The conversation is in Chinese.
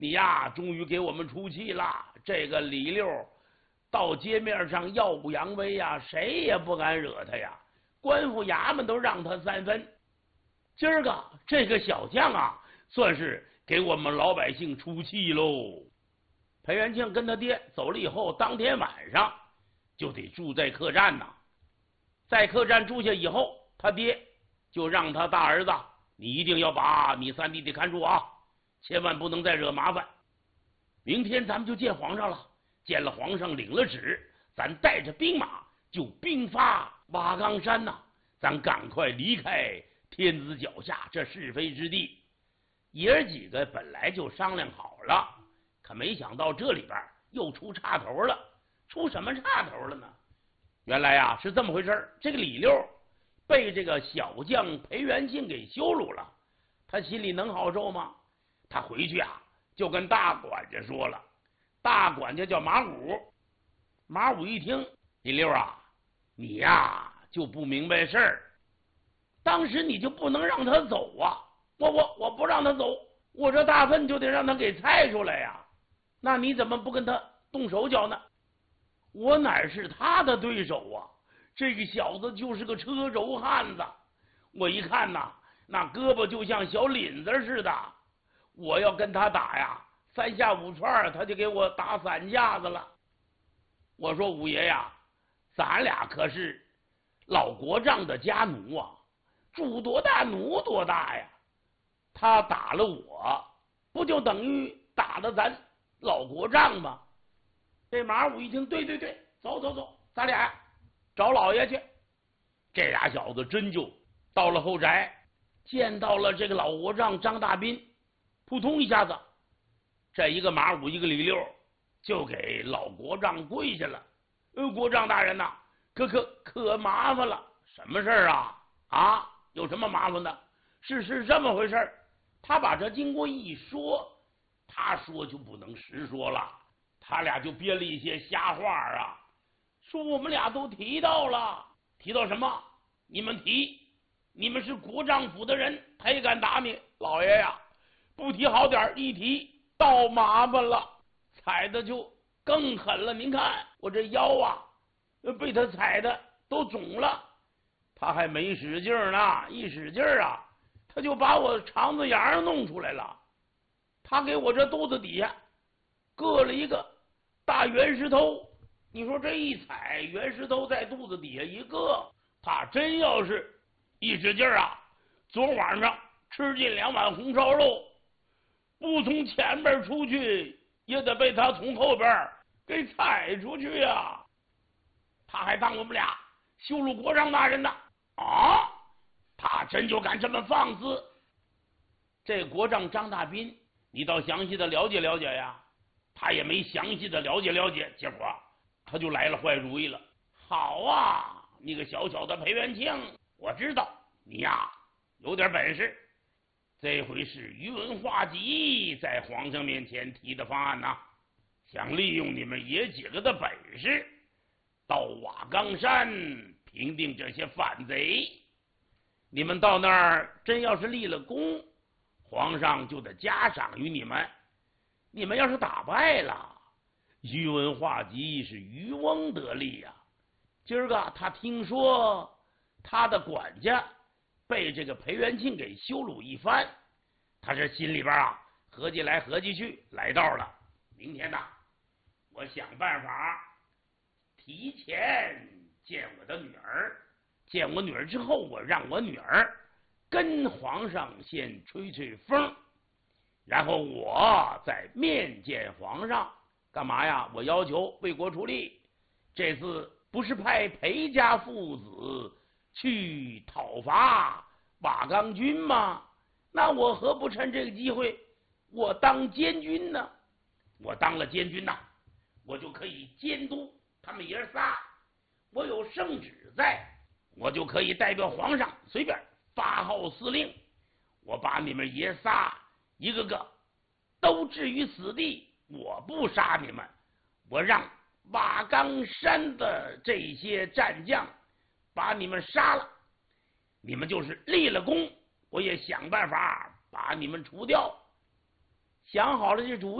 你呀，终于给我们出气了。这个李六到街面上耀武扬威呀，谁也不敢惹他呀，官府衙门都让他3分。今儿个这个小将啊，算是给我们老百姓出气喽。裴元庆跟他爹走了以后，当天晚上就得住在客栈呐。在客栈住下以后，他爹就让他大儿子，你一定要把你3弟弟看住啊，千万不能再惹麻烦。明天咱们就见皇上了，见了皇上领了旨，咱带着兵马就兵发瓦岗山呐，咱赶快离开天子脚下这是非之地。爷儿几个本来就商量好了，可没想到这里边又出岔头了。出什么岔头了呢？原来呀是这么回事，这个李六被这个小将裴元庆给羞辱了，他心里能好受吗？他回去啊就跟大管家说了，大管家叫马武。马武一听，李六啊，你呀就不明白事儿，当时你就不能让他走啊！我不让他走，我这大粪就得让他给猜出来呀。那你怎么不跟他动手脚呢？我哪是他的对手啊？这个小子就是个车轴汉子，我一看呐，那胳膊就像小领子似的。我要跟他打呀，3下5串他就给我打散架子了。我说五爷呀，咱俩可是老国丈的家奴啊，主多大奴多大呀。他打了我，不就等于打了咱老国丈吗？这马武一听，对，走，咱俩找老爷去。这俩小子真就到了后宅，见到了这个老国丈张大斌，扑通一下子，这一个马武一个李六就给老国丈跪下了。国丈大人呐，可麻烦了。什么事儿啊？有什么麻烦的？是这么回事儿。他把这经过一说，他说就不能实说了，他俩就编了一些瞎话啊，说我们俩都提到了。提到什么？你们提，你们是国丈府的人，他也敢打你。老爷呀，不提好点，一提倒麻烦了，踩的就更狠了。您看我这腰啊，被他踩的都肿了。他还没使劲呢，一使劲啊，他就把我肠子眼弄出来了。他给我这肚子底下搁了一个大圆石头，你说这一踩，圆石头在肚子底下一搁，他真要是一使劲啊，昨晚上吃进2碗红烧肉，不从前边出去，也得被他从后边给踩出去呀。他还当我们俩羞辱国丈大人呢啊！他真就敢这么放肆。这国丈张大斌，你倒详细的了解了解呀。他也没详细的了解了解，结果他就来了坏主意了。好啊，你个小小的裴元庆，我知道你呀有点本事。这回是于文化及在皇上面前提的方案呐，想利用你们爷几个的本事，到瓦岗山平定这些反贼。你们到那儿真要是立了功，皇上就得加赏于你们。你们要是打败了，于文化及是渔翁得利呀。今儿个他听说他的管家被这个裴元庆给羞辱一番，他这心里边合计来合计去，来到了明天呐，我想办法提前见我的女儿。见我女儿之后，我让我女儿跟皇上先吹吹风，然后我再面见皇上。干嘛呀？我要求为国出力。这次不是派裴家父子去讨伐瓦岗军吗？那我何不趁这个机会，我当监军呢？我当了监军呐，我就可以监督他们爷仨。我有圣旨在，我就可以代表皇上随便发号司令。我把你们爷仨一个个都置于死地，我不杀你们，我让瓦岗山的这些战将把你们杀了，你们就是立了功，我也想办法把你们除掉。 想好了这主